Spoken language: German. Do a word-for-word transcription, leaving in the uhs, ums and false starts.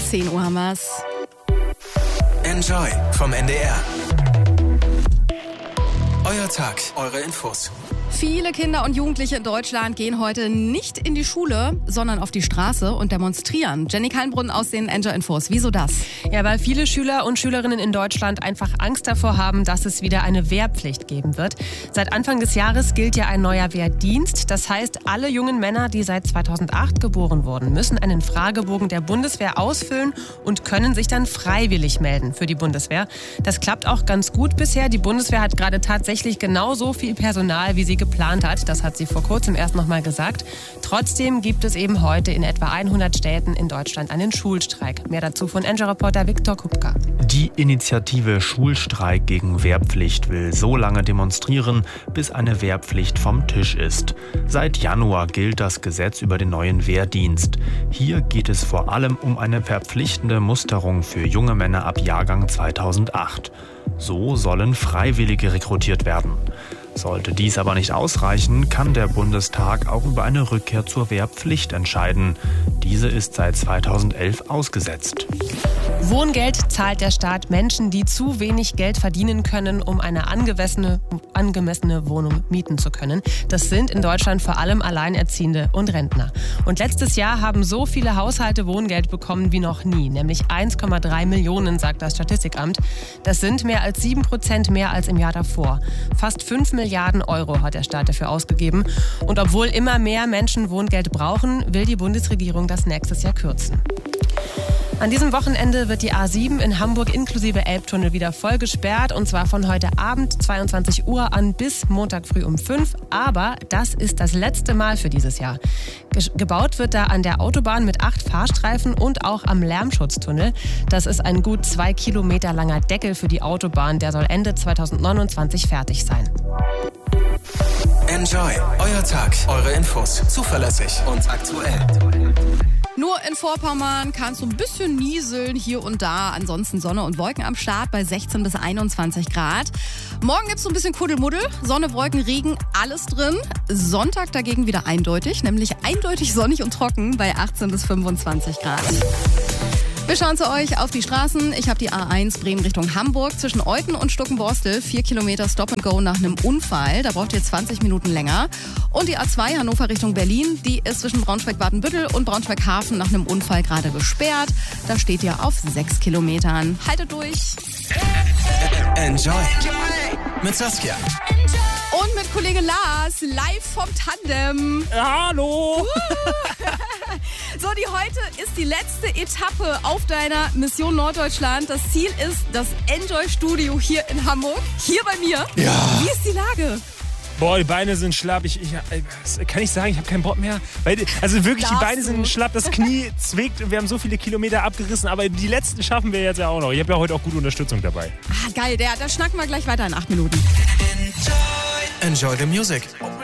zehn Uhr haben wir's. Enjoy vom N D R. Euer Tag, eure Infos. Viele Kinder und Jugendliche in Deutschland gehen heute nicht in die Schule, sondern auf die Straße und demonstrieren. Jenny Kallenbrunn aus den Enjoy Infos. Wieso das? Ja, weil viele Schüler und Schülerinnen in Deutschland einfach Angst davor haben, dass es wieder eine Wehrpflicht geben wird. Seit Anfang des Jahres gilt ja ein neuer Wehrdienst. Das heißt, alle jungen Männer, die seit zweitausendacht geboren wurden, müssen einen Fragebogen der Bundeswehr ausfüllen und können sich dann freiwillig melden für die Bundeswehr. Das klappt auch ganz gut bisher. Die Bundeswehr hat gerade tatsächlich genauso viel Personal, wie sie geplant hat. Das hat sie vor kurzem erst noch mal gesagt. Trotzdem gibt es eben heute in etwa hundert Städten in Deutschland einen Schulstreik. Mehr dazu von Enjoy-Reporter Viktor Kupka. Die Initiative Schulstreik gegen Wehrpflicht will so lange demonstrieren, bis eine Wehrpflicht vom Tisch ist. Seit Januar gilt das Gesetz über den neuen Wehrdienst. Hier geht es vor allem um eine verpflichtende Musterung für junge Männer ab Jahrgang zweitausendacht. So sollen Freiwillige rekrutiert werden. Sollte dies aber nicht ausreichen, kann der Bundestag auch über eine Rückkehr zur Wehrpflicht entscheiden. Diese ist seit zweitausendelf ausgesetzt. Wohngeld zahlt der Staat Menschen, die zu wenig Geld verdienen können, um eine angemessene, angemessene Wohnung mieten zu können. Das sind in Deutschland vor allem Alleinerziehende und Rentner. Und letztes Jahr haben so viele Haushalte Wohngeld bekommen wie noch nie, nämlich eins Komma drei Millionen, sagt das Statistikamt. Das sind mehr als sieben Prozent mehr als im Jahr davor. Fast fünf Milliarden Euro hat der Staat dafür ausgegeben. Und obwohl immer mehr Menschen Wohngeld brauchen, will die Bundesregierung das nächstes Jahr kürzen. An diesem Wochenende wird die A sieben in Hamburg inklusive Elbtunnel wieder voll gesperrt. Und zwar von heute Abend zweiundzwanzig Uhr an bis Montag früh um fünf. Aber das ist das letzte Mal für dieses Jahr. Gebaut wird da an der Autobahn mit acht Fahrstreifen und auch am Lärmschutztunnel. Das ist ein gut zwei Kilometer langer Deckel für die Autobahn. Der soll Ende zweitausendneunundzwanzig fertig sein. Enjoy, euer Tag, eure Infos. Zuverlässig und aktuell. Nur in Vorpommern kann es so ein bisschen nieseln hier und da. Ansonsten Sonne und Wolken am Start bei sechzehn bis einundzwanzig Grad. Morgen gibt es so ein bisschen Kuddelmuddel. Sonne, Wolken, Regen, alles drin. Sonntag dagegen wieder eindeutig, nämlich eindeutig sonnig und trocken bei achtzehn bis fünfundzwanzig Grad. Wir schauen zu euch auf die Straßen. Ich habe die A eins Bremen Richtung Hamburg zwischen Euten und Stuckenborstel. Vier Kilometer Stop and Go nach einem Unfall. Da braucht ihr zwanzig Minuten länger. Und die A zwei Hannover Richtung Berlin, die ist zwischen Braunschweig-Badenbüttel und Braunschweig-Hafen nach einem Unfall gerade gesperrt. Da steht ihr auf sechs Kilometern. Haltet durch. Enjoy mit Saskia. Und mit Kollege Lars, live vom Tandem. Hallo! So, die heute ist die letzte Etappe auf deiner Mission Norddeutschland. Das Ziel ist das Enjoy-Studio hier in Hamburg. Hier bei mir. Ja. Wie ist die Lage? Boah, die Beine sind schlapp. Ich, ich, kann ich sagen, ich habe keinen Bock mehr. Weil, also wirklich, Darfst die Beine sind du? schlapp, das Knie zwickt. Wir haben so viele Kilometer abgerissen, aber die letzten schaffen wir jetzt ja auch noch. Ich habe ja heute auch gute Unterstützung dabei. Ah, geil, der, da schnacken wir gleich weiter in acht Minuten. Enjoy the music.